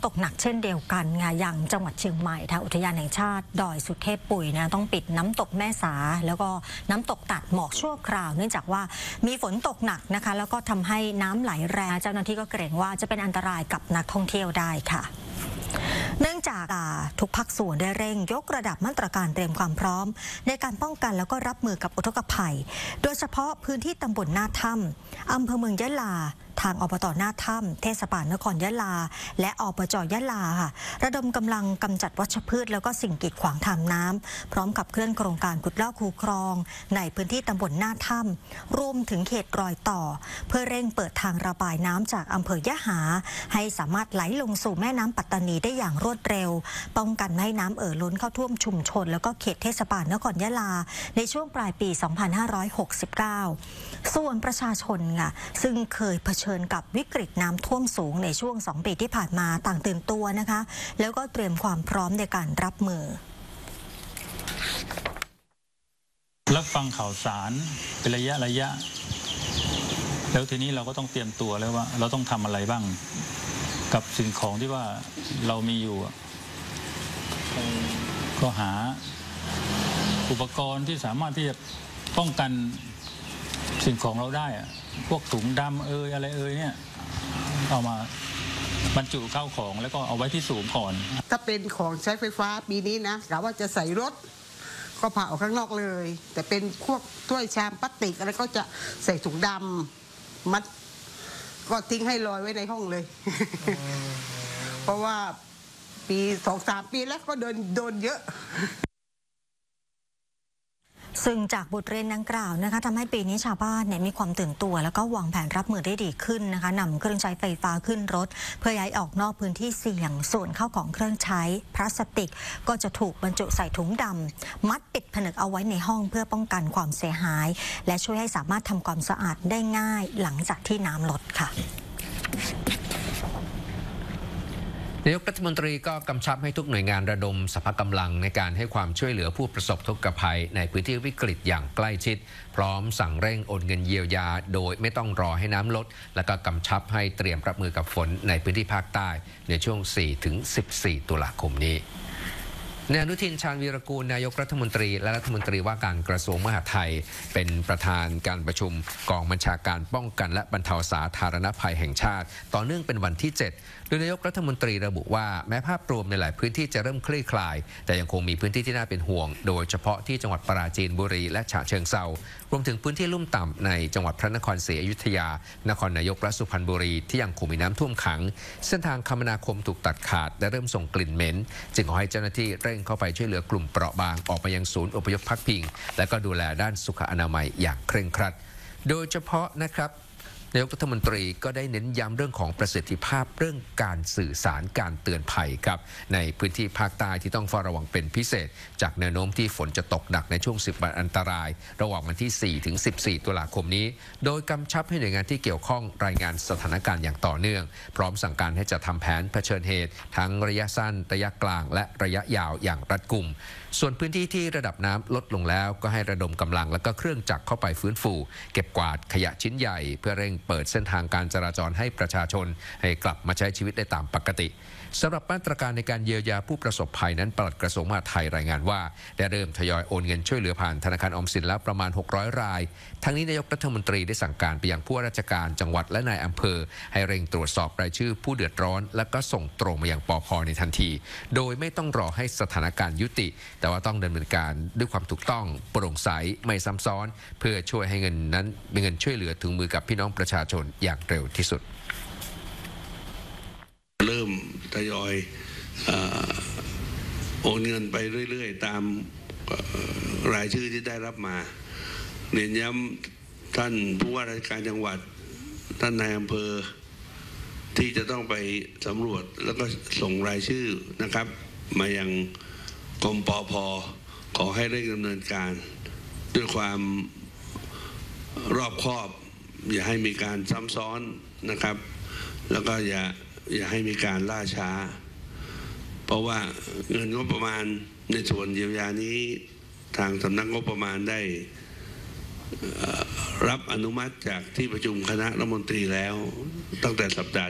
ตกหนักเช่นเดียวกันไงอย่างจังหวัดเชียงใหม่ทางอุทยานแห่งชาติดอยสุเทพปุ๋ยนะต้องปิดน้ำตกแม่สาแล้วก็น้ำตกตัดหมอกชั่วคราวเนื่องจากว่ามีฝนตกหนักนะคะแล้วก็ทำให้น้ำไหลแรงเจ้าหน้าที่ก็เกรงว่าจะเป็นอันตรายกับนักท่องเที่ยวได้ค่ะเนื่องจากทุกภาคส่วนได้เร่งยกระดับมาตรการเตรียมความพร้อมในการป้องกันแล้วก็รับมือกับอุทกภัยโดยเฉพาะพื้นที่ตำบลหน้าถ้ำอำเภอเมืองยะลาทางอบต.หน้าถ้ำเทศบาลนครยะลาและอบจ.ยะลาค่ะระดมกำลังกำจัดวัชพืชแล้วก็สิ่งกีดขวางทางน้ำพร้อมกับเคลื่อนโครงการขุดลอกคูคลองในพื้นที่ตำบลหน้าถ้ำรวมถึงเขตรอยต่อเพื่อเร่งเปิดทางระบายน้ำจากอำเภอยะหาให้สามารถไหลลงสู่แม่น้ำปัตตานีได้อย่างรวดเร็วป้องกันไม่ให้น้ำล้นเข้าท่วมชุมชนแล้วก็เขตเทศบาลนครยะลาในช่วงปลายปี 2569 ส่วนประชาชนค่ะซึ่งเคยเผชิญกับวิกฤตน้ำท่วมสูงในช่วง2 ปีที่ผ่านมาต่างตื่นตัวนะคะแล้วก็เตรียมความพร้อมในการรับมือรับฟังข่าวสารเป็นระยะแล้วทีนี้เราก็ต้องเตรียมตัวแล้วว่าเราต้องทำอะไรบ้างกับสิ่งของที่ว่าเรามีอยู่ก็หาอุปกรณ์ที่สามารถที่จะป้องกันสิ่งของเราได้พวกถุงดำอะไรเนี่ยเอามาบรรจุเข้าของแล้วก็เอาไว้ที่สูงก่อนถ้าเป็นของใช้ไฟฟ้าปีนี้นะกะว่าจะใส่รถก็ผ่าออกข้างนอกเลยแต่เป็นพวกถ้วยชามพลาสติกอะไรก็จะใส่ถุงดำมัดก็ทิ้งให้ลอยไว้ในห้องเลย เพราะว่าปี 2-3 ปีแล้วก็โดนเยอะซึ่งจากบทเรียนดังกล่าวนะคะทำให้ปีนี้ชาวบ้านมีความตื่นตัวแล้วก็วางแผนรับมือได้ดีขึ้นนะคะนำเครื่องใช้ไฟฟ้าขึ้นรถเพื่อย้ายออกนอกพื้นที่เสี่ยงส่วนเข้าของเครื่องใช้พลาสติกก็จะถูกบรรจุใส่ถุงดำมัดปิดผนึกเอาไว้ในห้องเพื่อป้องกันความเสียหายและช่วยให้สามารถทำความสะอาดได้ง่ายหลังจากที่น้ำลดค่ะนายกรัฐมนตรีก็กำชับให้ทุกหน่วยงานระดมสรรพกำลังในการให้ความช่วยเหลือผู้ประสบทุกขภัยในพื้นที่วิกฤตอย่างใกล้ชิดพร้อมสั่งเร่งโอนเงินเยียวยาโดยไม่ต้องรอให้น้ำลดและก็กำชับให้เตรียมรับมือกับฝนในพื้นที่ภาคใต้ในช่วง 4-14 ตุลาคมนี้นายอนุทินชาญวีรกูลนายกรัฐมนตรีและรัฐมนตรีว่าการกระทรวงมหาดไทยเป็นประธานการประชุมกองบัญชาการป้องกันและบรรเทาสาธารณภัยแห่งชาติต่อเนื่องเป็นวันที่ 7โดยนายกรัฐมนตรีระบุว่าแม้ภาพรวมในหลายพื้นที่จะเริ่มคลี่คลายแต่ยังคงมีพื้นที่ที่น่าเป็นห่วงโดยเฉพาะที่จังหวัดปราจีนบุรีและฉะเชิงเทรารวมถึงพื้นที่ลุ่มต่ำในจังหวัดพระนครศรีอยุธยานครนายกและสุพรรณบุรีที่ยังคงมีน้ำท่วมขังเส้นทางคมนาคมถูกตัดขาดและเริ่มส่งกลิ่นเหม็นจึงขอให้เจ้าหน้าที่เร่งเข้าไปช่วยเหลือกลุ่มเปราะบางออกไปยังศูนย์อพยพพักพิงและก็ดูแลด้านสุขอนามัยอย่างเคร่งครัดโดยเฉพาะนะครับนายกรัฐมนตรีก็ได้เน้นย้ำเรื่องของประสิทธิภาพเรื่องการสื่อสารการเตือนภัยครับในพื้นที่ภาคใต้ที่ต้องเฝ้าระวังเป็นพิเศษจากแนวโน้มที่ฝนจะตกหนักในช่วง10 วันอันตรายระหว่างวันที่ 4-14 ตุลาคมนี้โดยกำชับให้หน่วยงานที่เกี่ยวข้องรายงานสถานการณ์อย่างต่อเนื่องพร้อมสั่งการให้จัดทำแผนเผชิญเหตุทั้งระยะสั้นระยะกลางและระยะยาวอย่างรัดกุมส่วนพื้นที่ที่ระดับน้ำลดลงแล้วก็ให้ระดมกำลังและก็เครื่องจักรเข้าไปฟื้นฟูเก็บกวาดขยะชิ้นใหญ่เพื่อเร่งเปิดเส้นทางการจราจรให้ประชาชนให้กลับมาใช้ชีวิตได้ตามปกติสำหรับมาตรการในการเยียวยาผู้ประสบภัยนั้นปลัดกระทรวงมหาดไทยรายงานว่าได้เริ่มทยอยโอนเงินช่วยเหลือผ่านธนาคารออมสินแล้วประมาณ600 รายทั้งนี้นายกรัฐมนตรีได้สั่งการไปยังผู้ว่าราชการจังหวัดและนายอำเภอให้เร่งตรวจสอบรายชื่อผู้เดือดร้อนและก็ส่งตรงมายังปภ.ในทันทีโดยไม่ต้องรอให้สถานการณ์ยุติแต่ว่าต้องดำเนินการด้วยความถูกต้องโปร่งใสไม่ซ้ำซ้อนเพื่อช่วยให้เงินนั้นเป็นเงินช่วยเหลือถึงมือกับพี่น้องประชาชนอย่างเร็วที่สุดเริ่มทยอยโอนเงินไปเรื่อยๆตามรายชื่อที่ได้รับมาเน้นย้ำท่านผู้ว่าราชการจังหวัดท่านนายอำเภอที่จะต้องไปสำรวจแล้วก็ส่งรายชื่อนะครับมายังกรมปภ.ขอให้เร่งดำเนินการด้วยความรอบคอบอย่าให้มีการซ้ำซ้อนนะครับแล้วก็อย่าให้มีการล่าช้าเพราะว่าเงินงบประมาณในส่วนเยียวยานี้ทางสำนักงบประมาณได้รับอนุมัติจากที่ประชุมคณะรัฐมนตรีแล้วตั้งแต่สัปดาห์